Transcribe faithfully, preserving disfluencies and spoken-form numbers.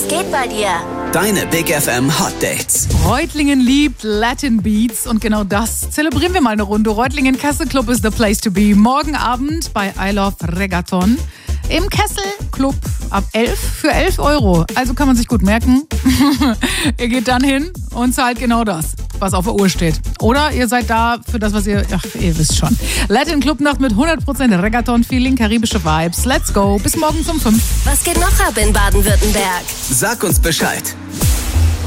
geht bei dir? Deine Big F M Hot Dates. Reutlingen liebt Latin Beats und genau das zelebrieren wir mal eine Runde. Reutlingen Kessel Club is the place to be. Morgen Abend bei I Love Reggaeton im Kessel Club ab elf für elf Euro. Also kann man sich gut merken. Ihr geht dann hin und zahlt genau das, was auf der Uhr steht. Oder ihr seid da für das, was ihr... Ach, ihr wisst schon. Latin Club Nacht mit hundert Prozent Reggaeton-Feeling, karibische Vibes. Let's go. Bis morgens um fünf. Was geht noch ab in Baden-Württemberg? Sag uns Bescheid.